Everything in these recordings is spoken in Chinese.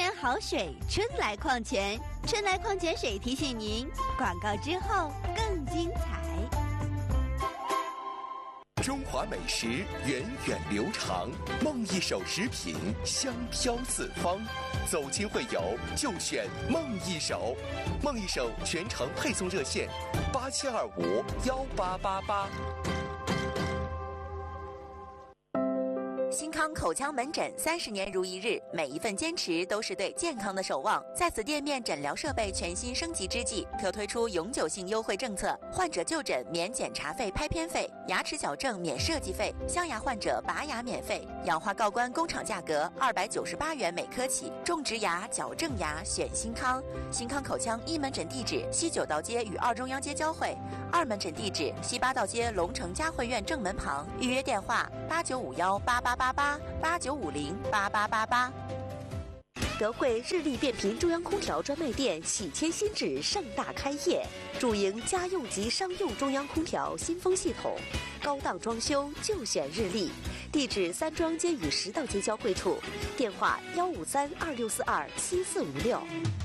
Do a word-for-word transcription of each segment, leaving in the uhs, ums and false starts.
然好水春来矿泉，春来矿泉水提醒您，广告之后更精彩。 中华美食源远流长，梦一手食品香飘四方。走亲会友就选梦一手，梦一手全程配送热线八七二五幺八八八。 新康口腔门诊三十年如一日，每一份坚持都是对健康的守望。在此店面诊疗设备全新升级之际，特推出永久性优惠政策：患者就诊免检查费、拍片费，牙齿矫正免设计费，镶牙患者拔牙免费，氧化锆关工厂价格二百九十八元每颗起。种植牙、矫正牙选新康。新康口腔一门诊地址：西九道街与二中央街交汇，二门诊地址：西八道街龙城嘉汇苑正门旁。预约电话：八九五幺八八八八八九五零八八八八。 德惠日立变频中央空调专卖店喜迁新址盛大开业，主营家用及商用中央空调新风系统，高档装修就选日立。地址三庄街与十道街交汇处，电话幺五三二六四二七四五六。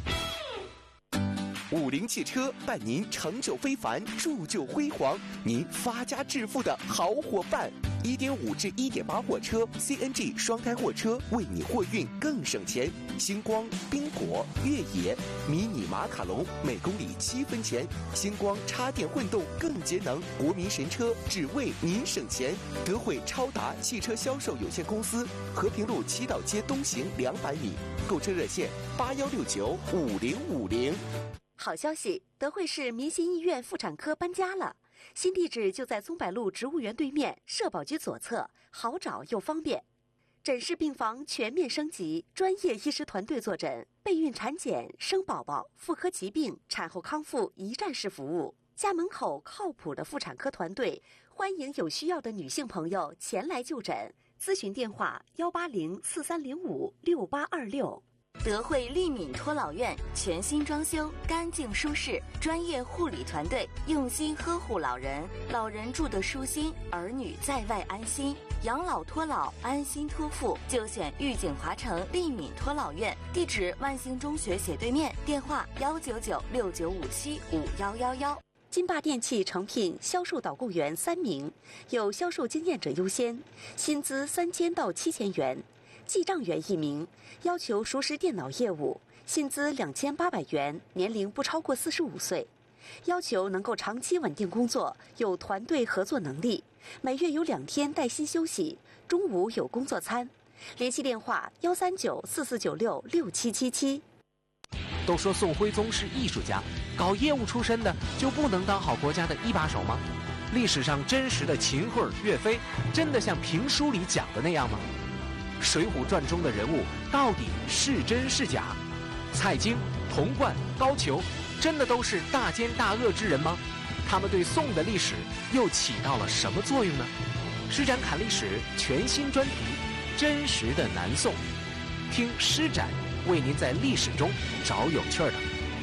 五菱汽车伴您成就非凡，铸就辉煌，您发家致富的好伙伴。一点五至一点八货车 C N G 双胎货车，为你货运更省钱。星光、冰果、越野、迷你马卡龙每公里七分钱。星光插电混动更节能，国民神车只为您省钱。德惠超达汽车销售有限公司，和平路七道街东行两百米。购车热线八幺六九五零五零。 好消息，德惠市民心医院妇产科搬家了。新地址就在宗柏路植物园对面，社保局左侧，好找又方便。诊室病房全面升级，专业医师团队坐诊，备孕产检、生宝宝、妇科疾病、产后康复一站式服务。家门口靠谱的妇产科团队，欢迎有需要的女性朋友前来就诊。咨询电话：幺八零四三零五六八二六。 德惠利敏托老院全新装修，干净舒适，专业护理团队用心呵护老人，老人住得舒心，儿女在外安心。养老托老，安心托付，就选玉景华城利敏托老院。地址：万兴中学斜对面。电话：幺九九六九五七五幺幺幺。 金霸电器诚聘销售导购员三名，有销售经验者优先，薪资三千到七千元。记账员一名，要求熟识电脑业务，薪资两千八百元，年龄不超过四十五岁，要求能够长期稳定工作，有团队合作能力，每月有两天带薪休息，中午有工作餐。联系电话：幺三九四四九六六七七七。 都说宋徽宗是艺术家，搞业务出身的就不能当好国家的一把手吗？历史上真实的秦桧、岳飞，真的像评书里讲的那样吗？《水浒传》中的人物到底是真是假？蔡京、童贯、高俅真的都是大奸大恶之人吗？他们对宋的历史又起到了什么作用呢？施展侃历史全新专题《真实的南宋》，听施展为您在历史中找有趣的。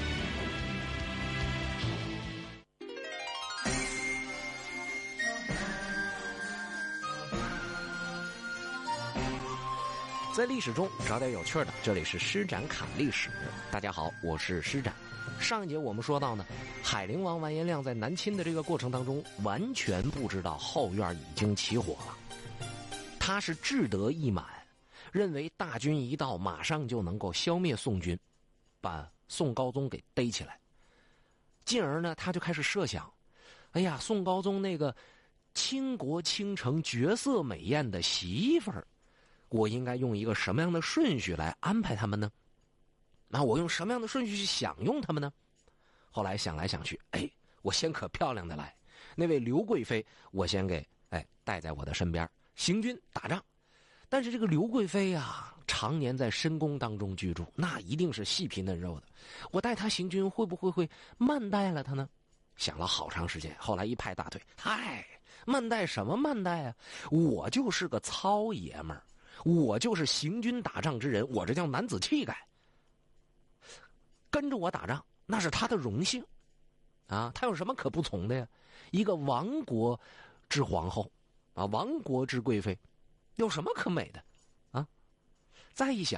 在历史中找点有趣的，这里是施展侃历史。大家好，我是施展。上一节我们说到呢，海陵王完颜亮在南侵的这个过程当中，完全不知道后院已经起火了。他是志得意满，认为大军一到，马上就能够消灭宋军，把宋高宗给逮起来。进而呢，他就开始设想，哎呀，宋高宗那个倾国倾城、绝色美艳的媳妇儿，我应该用一个什么样的顺序来安排他们呢？那我用什么样的顺序去享用他们呢？后来想来想去，哎，我先可漂亮的来，那位刘贵妃，我先给哎带在我的身边，行军打仗。但是这个刘贵妃啊，常年在深宫当中居住，那一定是细皮嫩肉的，我带她行军会不会会慢待了她呢？想了好长时间，后来一拍大腿，嗨，慢待什么慢待啊？我就是个糙爷们儿。我就是行军打仗之人，我这叫男子气概。跟着我打仗，那是他的荣幸啊！他有什么可不从的呀？一个亡国之皇后啊，亡国之贵妃，有什么可美的啊？再一想，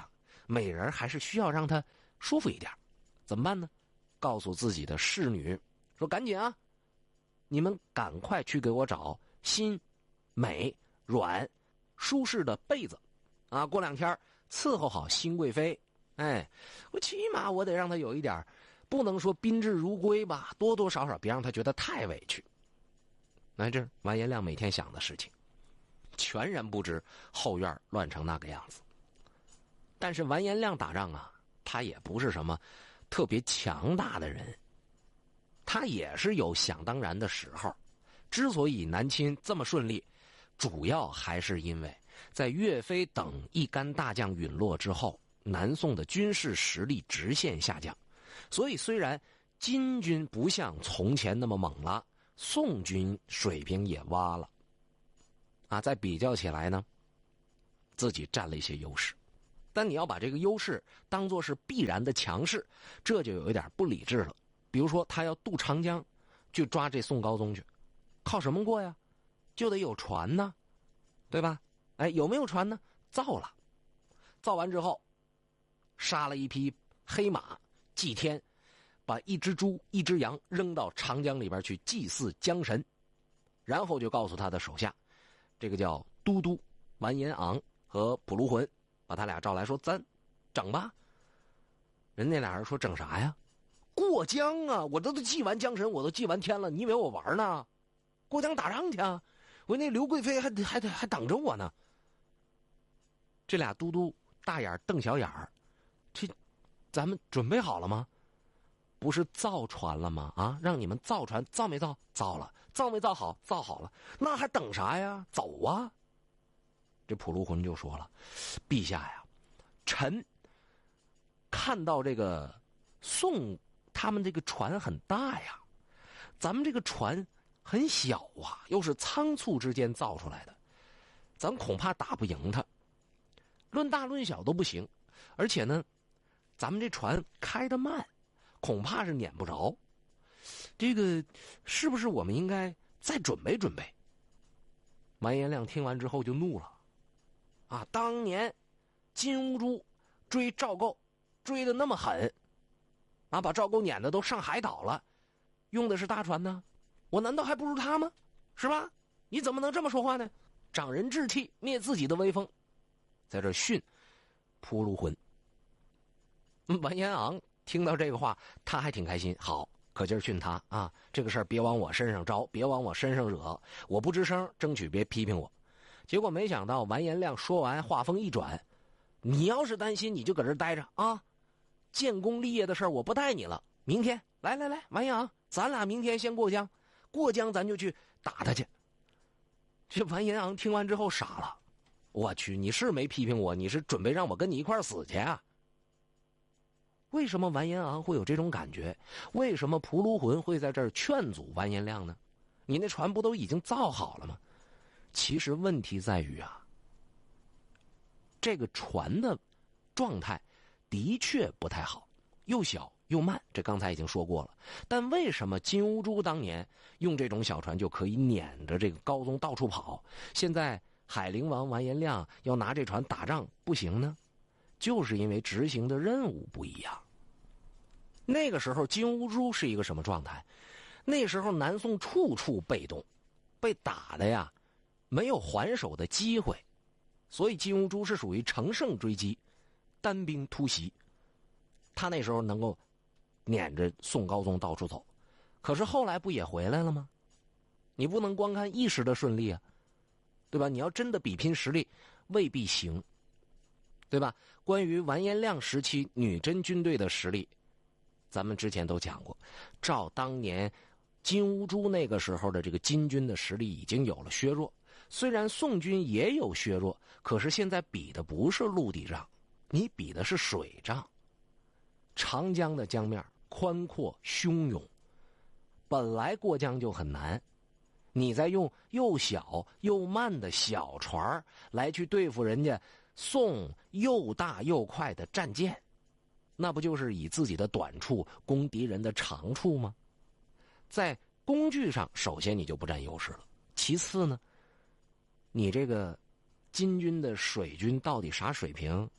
美人还是需要让她舒服一点，怎么办呢？告诉自己的侍女说：“赶紧啊，你们赶快去给我找新、美、软、舒适的被子啊！过两天伺候好新贵妃。哎，我起码我得让她有一点，不能说宾至如归吧，多多少少别让她觉得太委屈。”那这完颜亮每天想的事情，全然不知后院乱成那个样子。但是完颜亮打仗啊，他也不是什么特别强大的人，他也是有想当然的时候。之所以南侵这么顺利，主要还是因为在岳飞等一干大将陨落之后，南宋的军事实力直线下降。所以虽然金军不像从前那么猛了，宋军水平也洼了啊，再比较起来呢，自己占了一些优势。但你要把这个优势当作是必然的强势，这就有一点不理智了。比如说他要渡长江去抓这宋高宗去，靠什么过呀？就得有船呢，对吧？哎，有没有船呢？造了，造完之后杀了一匹黑马祭天，把一只猪一只羊扔到长江里边去祭祀江神，然后就告诉他的手下，这个叫都督完颜昂和普卢浑，把他俩召来说：“咱整吧。”人那俩人说：“整啥呀？过江啊！我这都祭完江神，我都祭完天了，你以为我玩呢？过江打仗去啊！我那刘贵妃还还还等着我呢。”这俩都督大眼瞪小眼儿，这咱们准备好了吗？不是造船了吗？啊，让你们造船，造没造？造了。造没造好？造好了。那还等啥呀？走啊！这普卢浑就说了：“陛下呀，臣看到这个宋他们这个船很大呀，咱们这个船很小啊，又是仓促之间造出来的，咱恐怕打不赢他。论大论小都不行，而且呢，咱们这船开得慢，恐怕是撵不着。这个是不是我们应该再准备准备？”完颜亮听完之后就怒了。啊，当年金兀术追赵构追得那么狠啊，把赵构撵得都上海岛了，用的是大船呢，我难道还不如他吗？是吧？你怎么能这么说话呢？长人志气，灭自己的威风，在这训普卢浑。完颜昂听到这个话，他还挺开心，好，可劲儿训他啊，这个事儿别往我身上招，别往我身上惹，我不吱声，争取别批评我。结果没想到完颜亮说完，话锋一转：“你要是担心，你就搁这待着啊！建功立业的事儿我不带你了。明天来来来，完颜昂，咱俩明天先过江，过江咱就去打他去。”这完颜昂听完之后傻了，我去，你是没批评我，你是准备让我跟你一块儿死去啊？为什么完颜昂会有这种感觉？为什么普卢浑会在这儿劝阻完颜亮呢？你那船不都已经造好了吗？其实问题在于啊，这个船的状态的确不太好，又小又慢，这刚才已经说过了。但为什么金兀术当年用这种小船就可以撵着这个高宗到处跑，现在海陵王完颜亮要拿这船打仗不行呢？就是因为执行的任务不一样。那个时候金兀术是一个什么状态？那时候南宋处处被动，被打的呀没有还手的机会，所以金兀术是属于乘胜追击，单兵突袭。他那时候能够撵着宋高宗到处走，可是后来不也回来了吗？你不能光看一时的顺利啊，对吧？你要真的比拼实力，未必行，对吧？关于完颜亮时期女真军队的实力，咱们之前都讲过，照当年金兀术那个时候的这个金军的实力已经有了削弱。虽然宋军也有削弱，可是现在比的不是陆地仗，你比的是水仗。长江的江面宽阔汹涌，本来过江就很难，你再用又小又慢的小船来去对付人家宋又大又快的战舰，那不就是以自己的短处攻敌人的长处吗？在工具上，首先你就不占优势了。其次呢，你这个金军的水军到底啥水平，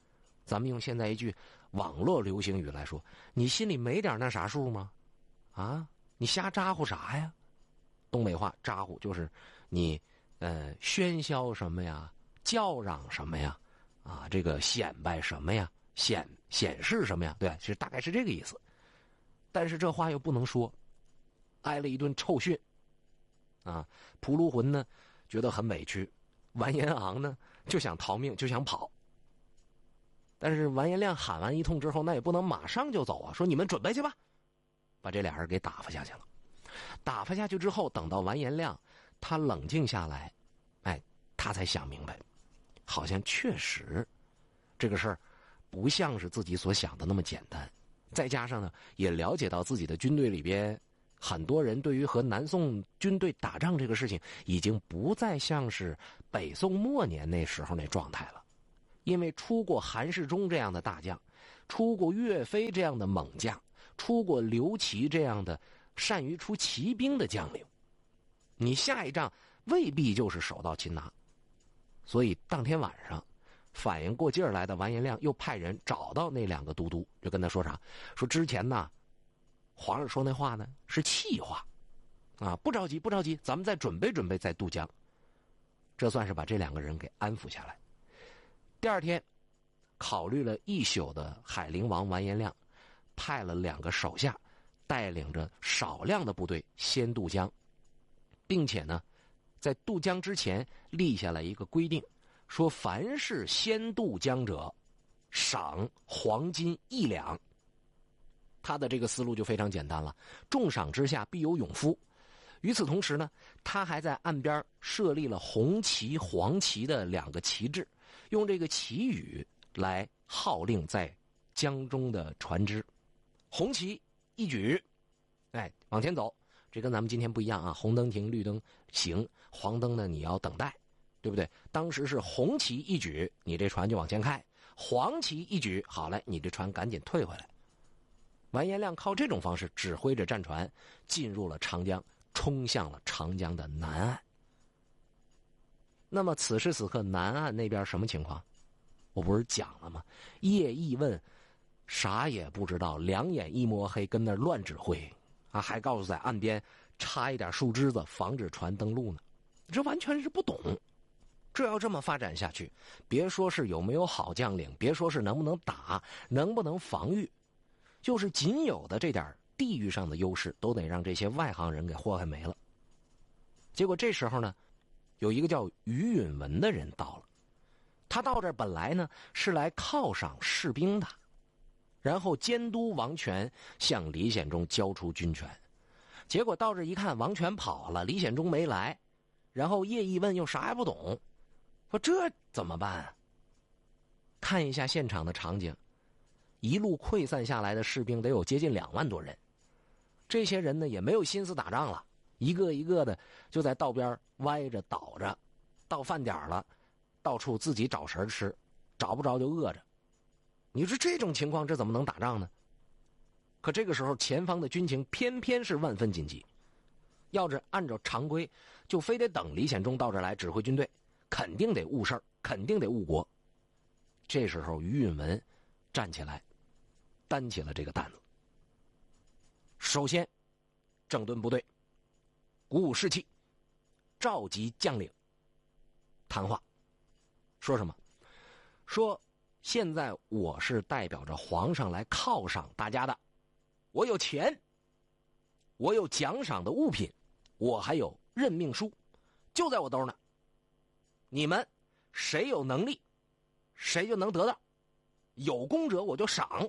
咱们用现在一句网络流行语来说，你心里没点那啥数吗？啊，你瞎咋呼啥呀？东北话咋呼就是你呃喧嚣什么呀，叫嚷什么呀，啊，这个显摆什么呀，显显示什么呀？对，其实大概是这个意思。但是这话又不能说，挨了一顿臭训。啊，蒲芦浑呢觉得很委屈，完颜昂呢就想逃命，就想跑。但是完颜亮喊完一通之后，那也不能马上就走啊，说你们准备去吧，把这俩人给打发下去了。打发下去之后，等到完颜亮他冷静下来，哎，他才想明白，好像确实这个事儿不像是自己所想的那么简单。再加上呢，也了解到自己的军队里边很多人对于和南宋军队打仗这个事情，已经不再像是北宋末年那时候那状态了。因为出过韩世忠这样的大将，出过岳飞这样的猛将，出过刘琦这样的善于出骑兵的将领，你下一仗未必就是手到擒拿。所以当天晚上反应过劲儿来的完颜亮又派人找到那两个都督，就跟他说啥，说之前呢皇上说那话呢是气话啊，不着急不着急，咱们再准备准备再渡江。这算是把这两个人给安抚下来。第二天考虑了一宿的海陵王完颜亮派了两个手下带领着少量的部队先渡江，并且呢在渡江之前立下了一个规定，说凡是先渡江者赏黄金一两。他的这个思路就非常简单了，重赏之下必有勇夫。与此同时呢，他还在岸边设立了红旗黄旗的两个旗帜，用这个旗语来号令在江中的船只。红旗一举，哎，往前走，这跟咱们今天不一样啊，红灯停绿灯行，黄灯呢你要等待，对不对？当时是红旗一举，你这船就往前开；黄旗一举，好嘞，你这船赶紧退回来。完颜亮靠这种方式指挥着战船进入了长江，冲向了长江的南岸。那么此时此刻南岸那边什么情况？我不是讲了吗？叶毅问啥也不知道，两眼一摸黑，跟那乱指挥啊，还告诉在岸边插一点树枝子，防止船登陆呢。这完全是不懂。这要这么发展下去，别说是有没有好将领，别说是能不能打，能不能防御，就是仅有的这点地域上的优势都得让这些外行人给祸害没了。结果这时候呢，有一个叫于允文的人到了。他到这儿本来呢是来犒赏士兵的，然后监督王权向李显忠交出军权。结果到这一看，王权跑了，李显忠没来，然后叶毅问又啥也不懂，说这怎么办？看一下现场的场景，一路溃散下来的士兵得有接近两万多人。这些人呢也没有心思打仗了，一个一个的就在道边歪着倒着，到饭点了到处自己找食吃，找不着就饿着。你说这种情况这怎么能打仗呢？可这个时候前方的军情偏偏是万分紧急，要是按照常规就非得等李显忠到这儿来指挥军队，肯定得误事儿，肯定得误国。这时候于允文站起来担起了这个担子。首先整顿部队，鼓舞士气，召集将领谈话。说什么？说现在我是代表着皇上来犒赏大家的，我有钱，我有奖赏的物品，我还有任命书，就在我兜呢。你们谁有能力谁就能得到，有功者我就赏。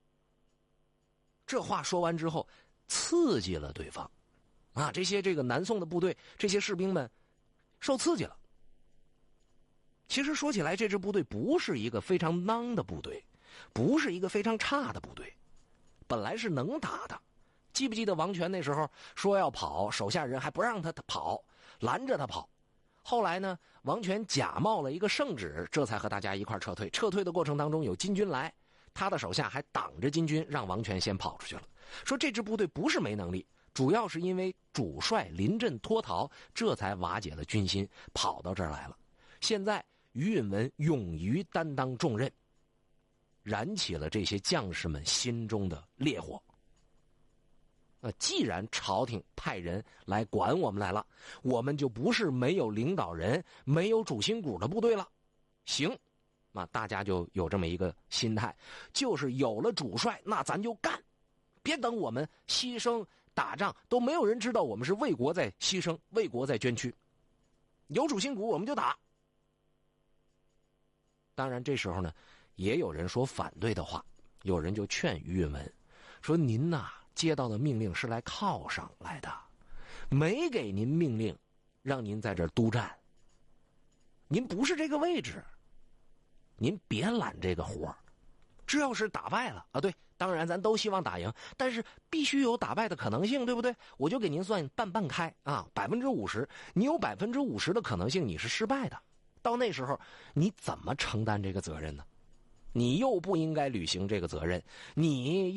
这话说完之后刺激了对方啊，这些这个南宋的部队，这些士兵们受刺激了。其实说起来，这支部队不是一个非常囊的部队，不是一个非常差的部队，本来是能打的。记不记得王权那时候说要跑，手下人还不让他跑，拦着他跑。后来呢，王权假冒了一个圣旨，这才和大家一块撤退。撤退的过程当中有金军来，他的手下还挡着金军，让王权先跑出去了。说这支部队不是没能力，主要是因为主帅临阵脱逃，这才瓦解了军心，跑到这儿来了。现在于允文勇于担当重任， 燃起了这些将士们心中的烈火。呃，既然朝廷派人来管我们来了，我们就不是没有领导人、没有主心骨的部队了。行，那大家就有这么一个心态，就是有了主帅，那咱就干，别等我们牺牲打仗都没有人知道我们是为国在牺牲，为国在捐躯。有主心骨我们就打。当然这时候呢，也有人说反对的话，有人就劝于允文说：“您呐，接到的命令是来犒赏来的，没给您命令让您在这儿督战，您不是这个位置，您别揽这个活。只要是打败了啊，对，当然咱都希望打赢，但是必须有打败的可能性，对不对？我就给您算半半开啊，百分之五十，你有百分之五十的可能性你是失败的。到那时候你怎么承担这个责任呢？你又不应该履行这个责任，你